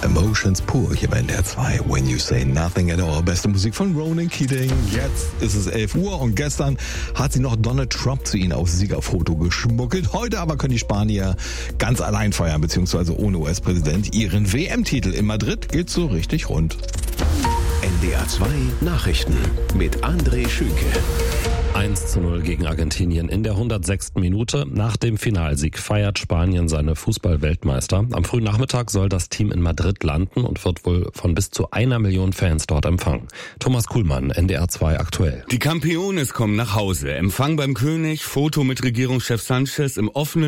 Emotions pur hier bei NDR 2. When You Say Nothing at All. Beste Musik von Ronan Keating. Jetzt ist es 11 Uhr und gestern hat sie noch Donald Trump zu ihnen aufs Siegerfoto geschmuggelt. Heute aber können die Spanier ganz allein feiern, beziehungsweise ohne US-Präsident. Ihren WM-Titel in Madrid geht so richtig rund. NDR 2 Nachrichten mit André Schünke. 1:0 gegen Argentinien in der 106. Minute. Nach dem Finalsieg feiert Spanien seine Fußball-Weltmeister. Am frühen Nachmittag soll das Team in Madrid landen und wird wohl von bis zu 1 Million Fans dort empfangen. Thomas Kuhlmann, NDR 2 aktuell. Die Campeones kommen nach Hause. Empfang beim König, Foto mit Regierungschef Sanchez im offenen